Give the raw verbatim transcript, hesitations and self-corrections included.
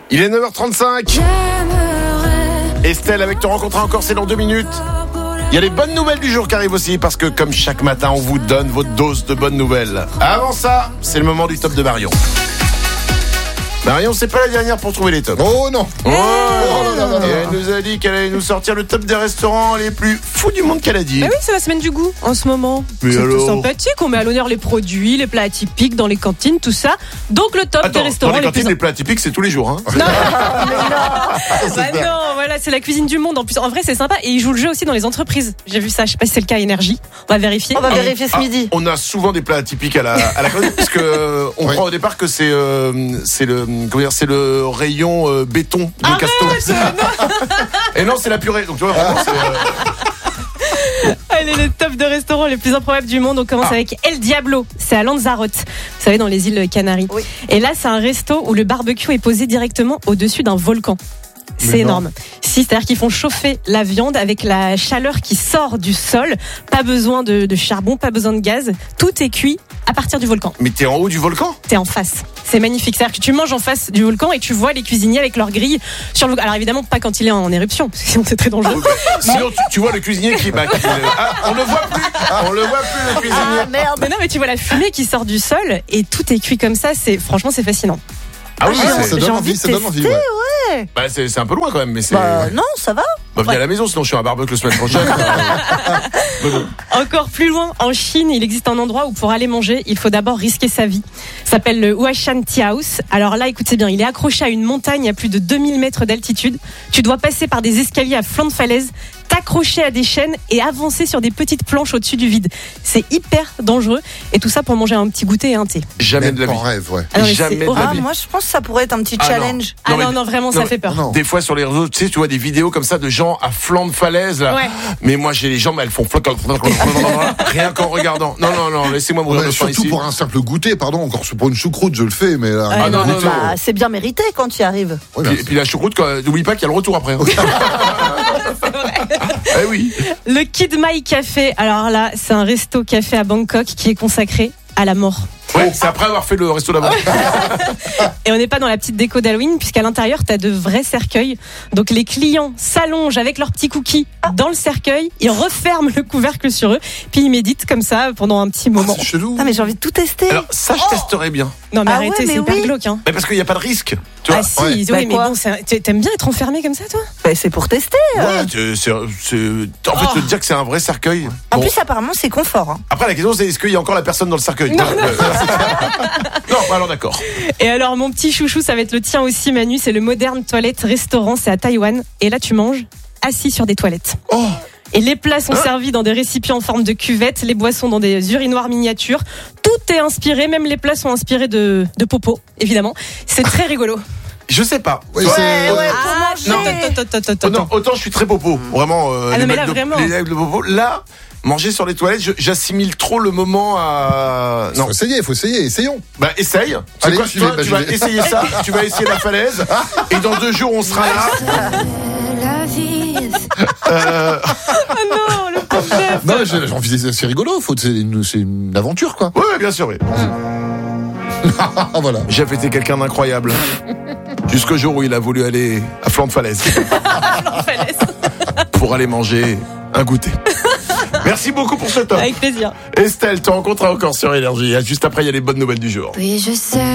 Il est neuf heures trente-cinq. Estelle avec Te rencontrer encore, c'est dans deux minutes. Il y a les bonnes nouvelles du jour qui arrivent aussi, parce que comme chaque matin, on vous donne votre dose de bonnes nouvelles. Avant ça, c'est le moment du top de Marion. Marion, c'est pas la dernière pour trouver les tops. Oh non. Oh, oh là là là là. Et elle nous a dit qu'elle allait nous sortir le top des restaurants les plus fous du monde qu'elle a dit. Bah oui, c'est la semaine du goût en ce moment. Mais c'est alors tout sympathique, on met à l'honneur les produits, les plats atypiques dans les cantines, tout ça. Donc le top Attends, des restaurants dans les les cantines, plus... les plats typiques, c'est tous les jours. Hein. Non, bah non, voilà, c'est la cuisine du monde. En plus, en vrai, c'est sympa. Et ils jouent le jeu aussi dans les entreprises. J'ai vu ça, je sais pas si c'est le cas à Énergie. On va vérifier. On va Ah, vérifier ce Ah, midi. on a souvent des plats atypiques à la, à la cantine, parce que euh, on Oui. croit au départ que c'est, euh, c'est le, comment dire, c'est le rayon euh, béton de Arrête, Casto. Et non, c'est la purée. Donc tu vois, vraiment, c'est. Euh... Allez, le top de restaurants les plus improbables du monde. On commence Ah. avec El Diablo. C'est à Lanzarote, vous savez, dans les îles Canaries. Oui. Et là, c'est un resto où le barbecue est posé directement au-dessus d'un volcan. Mais C'est non. énorme. Si, c'est-à-dire qu'ils font chauffer la viande avec la chaleur qui sort du sol. Pas besoin de, de charbon, pas besoin de gaz. Tout est cuit à partir du volcan. Mais t'es en haut du volcan. T'es en face. C'est magnifique. C'est-à-dire que tu manges en face du volcan et tu vois les cuisiniers avec leurs grilles sur le. Alors évidemment pas quand il est en éruption, parce que sinon c'est très dangereux. Sinon, tu, tu vois le cuisinier qui. Bah, qui ah, on le voit plus. On le voit plus le cuisinier. Ah merde. Mais non, mais tu vois la fumée qui sort du sol et tout est cuit comme ça. C'est franchement c'est fascinant. Ah oui, Ah, c'est, ça j'ai donne envie envie, de ça donne envie. tester, Ouais. bah, c'est, c'est un peu loin quand même, mais c'est. Bah non, ça va. Bah, venez à la maison, sinon je suis à un barbecue la semaine prochaine. Mais bon. Encore plus loin, en Chine, il existe un endroit où pour aller manger, il faut d'abord risquer sa vie. Ça s'appelle le Huashan Tea House. Alors là, écoutez bien, il est accroché à une montagne à plus de deux mille mètres d'altitude. Tu dois passer par des escaliers à flanc de falaise, t'accrocher à des chaînes et avancer sur des petites planches au-dessus du vide. C'est hyper dangereux. Et tout ça pour manger un petit goûter et un thé. Jamais Même de la en vie. rêve, ouais. Ah non, mais Jamais c'est de la horrible. Ah, vie. moi je pense que ça pourrait être un petit Ah, challenge. Ah Non, non, mais- non, vraiment, non, ça mais- fait peur. Non. Des fois sur les réseaux, tu sais, tu vois des vidéos comme ça de gens à flanc de falaise là. Ouais. Mais moi j'ai les jambes, elles font floc, rien qu'en regardant. Non, non, non, laissez-moi mourir Ouais, de faim surtout ici. pour un simple goûter, pardon, encore pour une choucroute, je le fais, mais là, Ah, un non, non, goûter, non. Bah, c'est bien mérité quand tu y arrives. ouais, Puis, bah, et puis la choucroute, quand- n'oublie pas qu'il y a le retour après. Eh oui. Le Kid Mai Café. Alors là, c'est un resto café à Bangkok qui est consacré à la mort. Ouais, c'est après avoir fait le resto d'avant. Et on n'est pas dans la petite déco d'Halloween, puisqu'à l'intérieur, tu as de vrais cercueils. Donc les clients s'allongent avec leurs petits cookies dans le cercueil, ils referment le couvercle sur eux, puis ils méditent comme ça pendant un petit ah, moment. c'est chelou. Ah mais j'ai envie de tout tester. Alors ça, je testerais bien. Non mais Ah arrêtez, ouais, mais c'est hyper oui. glauque. Hein. Mais parce qu'il n'y a pas de risque. Tu vois. Ah si, ouais. oui, Bah mais quoi bon, c'est- t'a- t'aimes bien être enfermé comme ça, toi? Bah, c'est pour tester. Ouais, tu- c'est, c'est- en fait, Oh. te dire que c'est un vrai cercueil. En Bon. plus apparemment c'est confort. Hein. Après, la question, c'est est-ce qu'il y a encore la personne dans le cercueil? Non, Euh, non, bah alors d'accord. Et alors, mon petit chouchou, ça va être le tien aussi, Manu, c'est le Modern Toilette Restaurant, c'est à Taïwan. Et là, tu manges assis sur des toilettes. Oh. Et les plats sont Hein servis dans des récipients en forme de cuvette, les boissons dans des urinoirs miniatures. Tout est inspiré, même les plats sont inspirés de, de popo, évidemment. C'est très rigolo. Je sais pas. Ouais, Tu vois, c'est- Ouais, ouais, Ah, pour non, manger. attends, attends, attends, Oh non, attends. autant je suis très popo, vraiment. Euh, Ah les non, mais mecs là, de, vraiment. les mecs de popo. Là, manger sur les toilettes, je- j'assimile trop le moment à. Non, Non, faut essayer, faut essayer, essayons. bah essaye. Tu sais Allez, quoi, j'y toi, vais, bah, tu j'y vas vais. essayer ça, tu vas essayer la falaise, et dans deux jours on sera là. Euh, Ah non, le pauvre chef. Non, j'ai j'ai envie de- c'est rigolo, faut, c'est, une, c'est une aventure, quoi. ouais, ouais, bien sûr, oui. Ah, voilà. Jeff était quelqu'un d'incroyable. Jusqu'au jour où il a voulu aller à flanc de falaise Falaise. pour aller manger un goûter. Merci beaucoup pour ce top. Avec plaisir. Estelle, te rencontres encore sur Énergie. Juste après, il y a les bonnes nouvelles du jour. Oui, je sais.